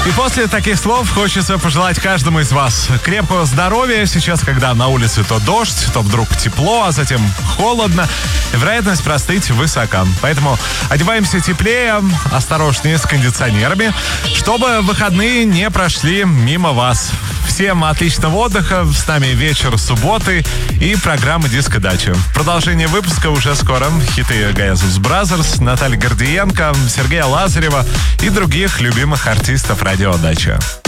И после таких слов хочется пожелать каждому из вас крепкого здоровья. Сейчас, когда на улице то дождь, то вдруг тепло, а затем холодно, вероятность простыть высока. Поэтому одеваемся теплее, осторожнее с кондиционерами, чтобы выходные не прошли мимо вас. Всем отличного отдыха. С нами вечер субботы и программа «Диско-дача». Продолжение выпуска уже скоро. Хиты Гаязус Бразерс, Наталья Гордиенко, Сергея Лазарева и других любимых артистов радио «Дача».